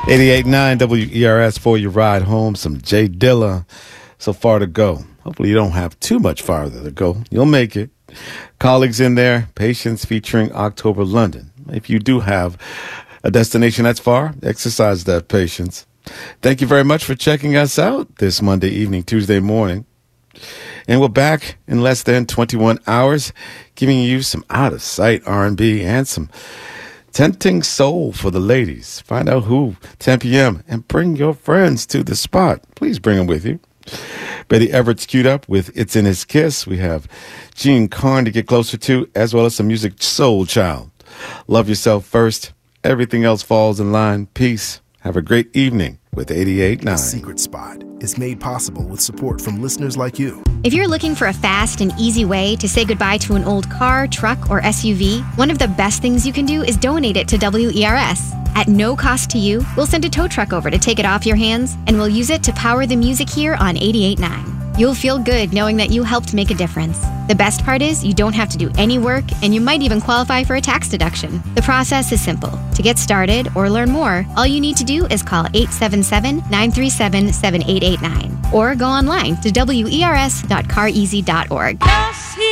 88.9 WERS for your ride home. Some Jay Dilla. So far to go. Hopefully you don't have too much farther to go. You'll make it. Colleagues in there. Patience featuring October London. If you do have a destination that's far, exercise that patience. Thank you very much for checking us out this Monday evening, Tuesday morning. And we're back in less than 21 hours, giving you some out-of-sight R&B and some tempting soul for the ladies. Find out who, 10 p.m., and bring your friends to the spot. Please bring them with you. Betty Everett's queued up with It's in His Kiss. We have Gene Carn to get closer to, as well as some music Soul Child. Love yourself first. Everything else falls in line. Peace. Have a great evening with 88.9. The Secret Spot is made possible with support from listeners like you. If you're looking for a fast and easy way to say goodbye to an old car, truck, or SUV, one of the best things you can do is donate it to WERS. At no cost to you, we'll send a tow truck over to take it off your hands, and we'll use it to power the music here on 88.9. You'll feel good knowing that you helped make a difference. The best part is you don't have to do any work, and you might even qualify for a tax deduction. The process is simple. To get started or learn more, all you need to do is call 877-937-7889 or go online to wers.careasy.org.